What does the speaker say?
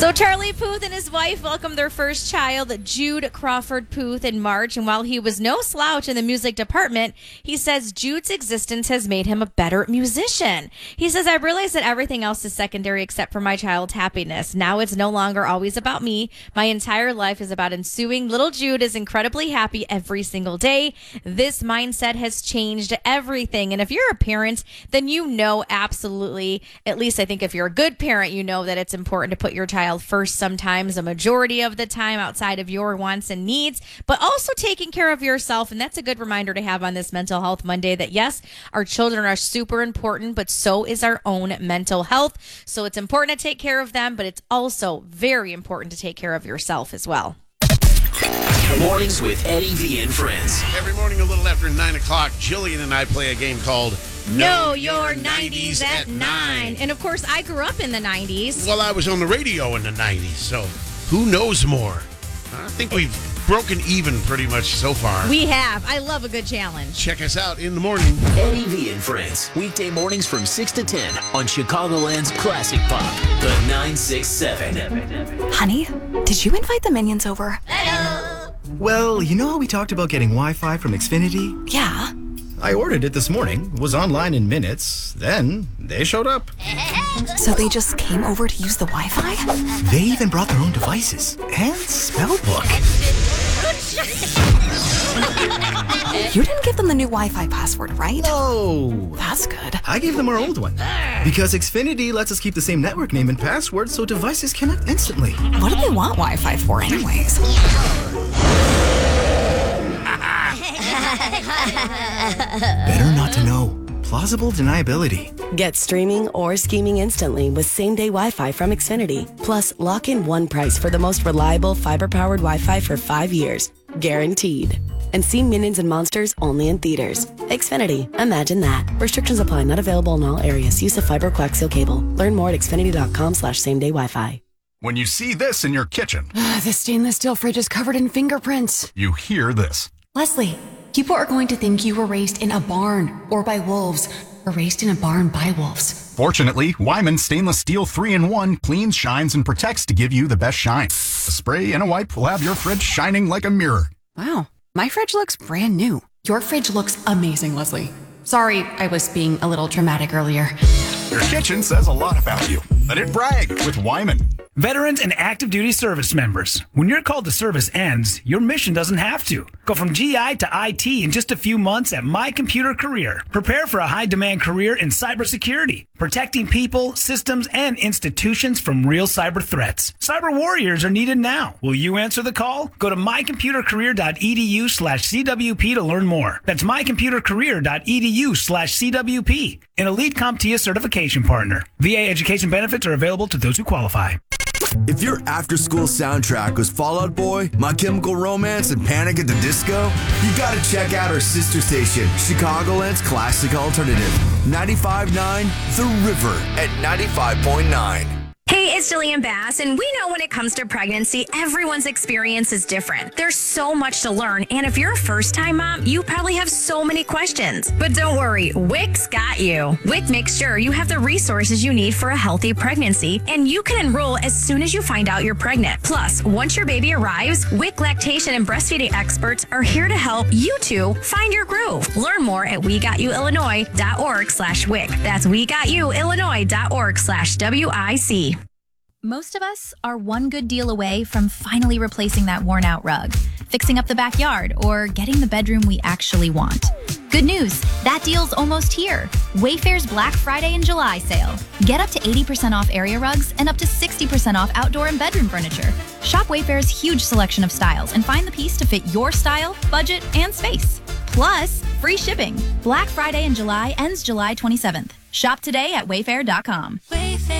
So Charlie Puth and his wife welcomed their first child, Jude Crawford Puth, in March. And while he was no slouch in the music department, he says Jude's existence has made him a better musician. He says, I realize that everything else is secondary except for my child's happiness. Now it's no longer always about me. My entire life is about ensuing. Little Jude is incredibly happy every single day. This mindset has changed everything. And if you're a parent, then you know absolutely, at least I think if you're a good parent, you know that it's important to put your child first sometimes, a majority of the time outside of your wants and needs, but also taking care of yourself. And that's a good reminder to have on this Mental Health Monday that yes, our children are super important, but so is our own mental health. So it's important to take care of them, but it's also very important to take care of yourself as well. Mornings with Eddie V and Friends. Every morning a little after 9 o'clock, Jillian and I play a game called Know Your 90s at 9. And of course, I grew up in the 90s. Well, I was on the radio in the 90s, so who knows more? I think we've broken even pretty much so far. We have. I love a good challenge. Check us out in the morning. Eddie V and Friends. Weekday mornings from 6 to 10 on Chicagoland's Classic Pop, the 967. Honey, did you invite the minions over? Well, you know how we talked about getting Wi-Fi from Xfinity? Yeah. I ordered it this morning, was online in minutes, then they showed up. So they just came over to use the Wi-Fi? They even brought their own devices and spell book. You didn't give them the new Wi-Fi password, right? No. That's good. I gave them our old one. Because Xfinity lets us keep the same network name and password so devices connect instantly. What do they want Wi-Fi for anyways? Better not to know. Plausible deniability. Get streaming or scheming instantly with same-day Wi-Fi from Xfinity. Plus, lock in one price for the most reliable fiber-powered Wi-Fi for 5 years. Guaranteed. And see Minions and Monsters only in theaters. Xfinity. Imagine that. Restrictions apply. Not available in all areas. Use of fiber coaxial cable. Learn more at xfinity.com/same-day Wi-Fi. When you see this in your kitchen, The stainless steel fridge is covered in fingerprints. you hear this. Leslie, people are going to think you were raised in a barn or by wolves, or raised in a barn by wolves. Fortunately, Wyman Stainless Steel 3-in-1 cleans, shines, and protects to give you the best shine. A spray and a wipe will have your fridge shining like a mirror. Wow, my fridge looks brand new. Your fridge looks amazing, Leslie. Sorry, I was being a little dramatic earlier. Your kitchen says a lot about you. Let it brag with Wyman. Veterans and active duty service members. When your call to service ends, your mission doesn't have to. Go from GI to IT in just a few months at My Computer Career. Prepare for a high-demand career in cybersecurity, protecting people, systems, and institutions from real cyber threats. Cyber warriors are needed now. Will you answer the call? Go to mycomputercareer.edu/CWP to learn more. That's mycomputercareer.edu/CWP. An elite CompTIA certification partner. VA education benefits are available to those who qualify. If your after-school soundtrack was Fall Out Boy, My Chemical Romance, and Panic at the Disco, you gotta check out our sister station, Chicagoland's Classic Alternative. 95.9 The River at 95.9. Hey, it's Jillian Bass, and we know when it comes to pregnancy, everyone's experience is different. There's so much to learn, and if you're a first-time mom, you probably have so many questions. But don't worry, WIC's got you. WIC makes sure you have the resources you need for a healthy pregnancy, and you can enroll as soon as you find out you're pregnant. Plus, once your baby arrives, WIC lactation and breastfeeding experts are here to help you two find your groove. Learn more at wegotyouillinois.org/WIC. That's wegotyouillinois.org/WIC. Most of us are one good deal away from finally replacing that worn-out rug, fixing up the backyard, or getting the bedroom we actually want. Good news, that deal's almost here. Wayfair's Black Friday and July sale. Get up to 80% off area rugs and up to 60% off outdoor and bedroom furniture. Shop Wayfair's huge selection of styles and find the piece to fit your style, budget, and space. Plus, free shipping. Black Friday in July ends July 27th. Shop today at wayfair.com.